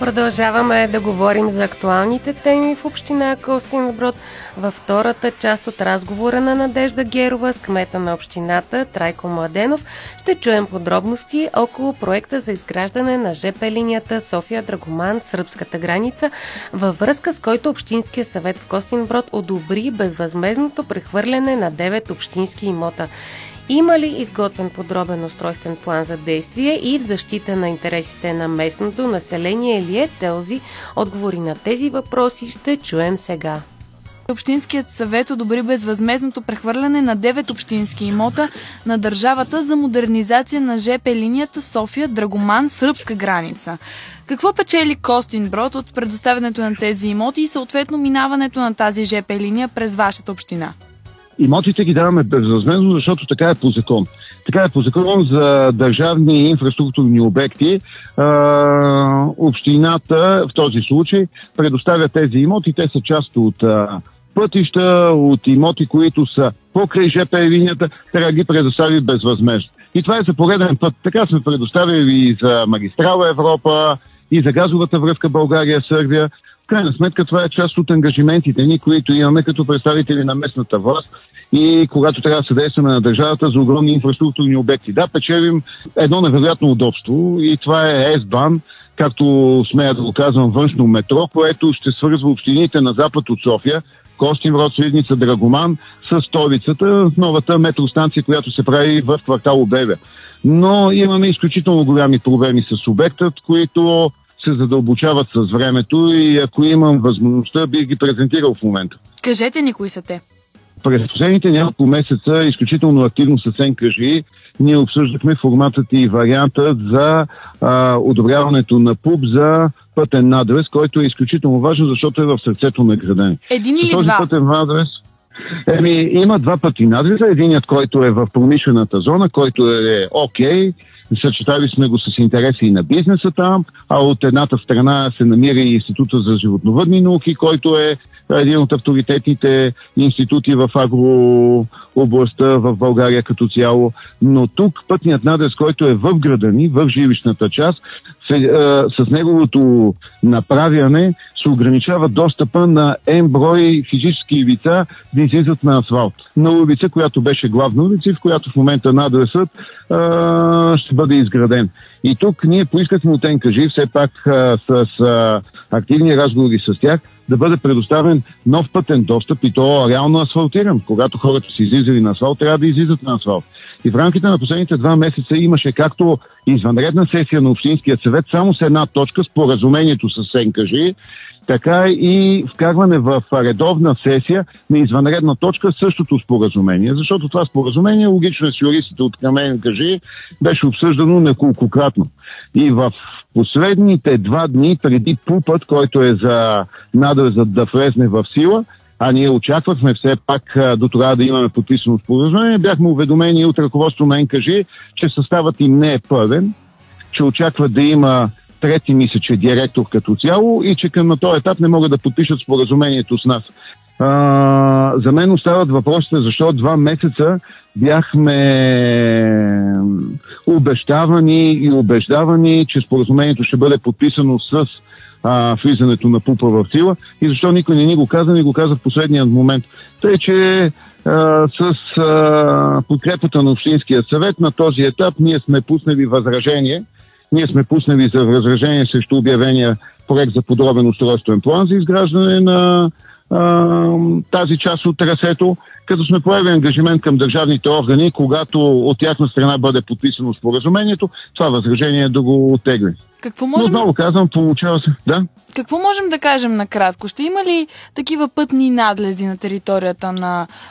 Продължаваме да говорим за актуалните теми в община Костинброд. Във втората част от разговора на Надежда Герова с кмета на общината Трайко Младенов ще чуем подробности около проекта за изграждане на ЖП линията София-Драгоман – сръбската граница, във връзка с който Общинския съвет в Костинброд одобри безвъзмездното прехвърляне на 9 общински имота. Има ли изготвен подробен устройствен план за действие и в защита на интересите на местното население ли е Телзи? Отговори на тези въпроси ще чуем сега. Общинският съвет одобри безвъзмездното прехвърляне на 9 общински имота на държавата за модернизация на ЖП линията София-Драгоман – сръбска граница. Какво печели Костинброд от предоставянето на тези имоти и съответно минаването на тази ЖП линия през вашата община? Имотите ги даваме безвъзмездно, защото така е по закон. Така е по закон за държавни инфраструктурни обекти. Общината в този случай предоставя тези имоти. Те са част от пътища, от имоти, които са покрай ЖП линията, трябва да ги предостави безвъзмездно. И това е за пореден път. Така сме предоставили и за магистрала Европа, и за газовата връзка България-Сърбия. В крайна сметка това е част от ангажиментите ни, които имаме като представители на местната власт и когато трябва да съдействаме на държавата за огромни инфраструктурни обекти. Да, печелим едно невероятно удобство и това е С-бан, както смея да го казвам, външно метро, което ще свързва общините на запад от София, Костинброд, Свидница, Драгоман с столицата, новата метростанция, която се прави в квартал Обевя. Но имаме изключително голями проблеми с обектът, които се задълбочават с времето и ако имам възможността, бих ги презентирал в момента. Кажете ни кои са те. През последните няколко месеца изключително активно с НКЖИ ние обсъждахме форматът и вариантът за одобряването на ПУП за пътен надрез, който е изключително важен, защото е в сърцето на града. Един или този два? Пътен надрез, има два пъти надреза. Единият, който е в промишлената зона, който е окей. Съчетали сме го с интереси и на бизнеса там, а от едната страна се намира и Института за животновъдни науки, който е един от авторитетните институти в агрообластта в България като цяло. Но тук пътният надрез, който е в града ни, в жилищната част, с неговото направяне се ограничава достъпа на N брой физически лица да излизат на асфалт. На улица, която беше главна улица и в която в момента надресът ще бъде изграден. И тук ние поискахме от НКЖИ, все пак с активни разговори с тях, да бъде предоставен нов пътен достъп и то реално асфалтиран. Когато хората са излизали на асфалт, трябва да излизат на асфалт. И в рамките на последните 2 месеца имаше както извънредна сесия на Общинския съвет, само с една точка, споразумението с НКЖИ, така и вкарване в редовна сесия на извънредна точка същото споразумение. Защото това споразумение, логично е с юристите от към НКЖИ, беше обсъждано неколкократно. И в последните 2 дни преди ПУПът, който е за надрезът да влезне в сила, а ние очаквахме все пак до тогава да имаме подписано споразумение, бяхме уведомени от ръководството на НКЖИ, че съставът им не е пълен, че очакват да има трети мисля, директор като цяло и че към този етап не могат да подпишат споразумението с нас. За мен остават въпросите, защо 2 месеца бяхме убеждавани, че споразумението ще бъде подписано с влизането на ПУПа в сила и защо никой не ни го каза в последния момент. Тъй, че с подкрепата на Общинския съвет на този етап ние сме пуснали възражение. Ние сме пуснали за възражение срещу обявения проект за подробен устройствен план за изграждане на тази част от трасето, като сме поели ангажимент към държавните органи, когато от тяхна страна бъде подписано споразумението, това възражение да го оттегли. Но отново казвам, получава се. Да? Какво можем да кажем накратко? Ще има ли такива пътни надлези на територията на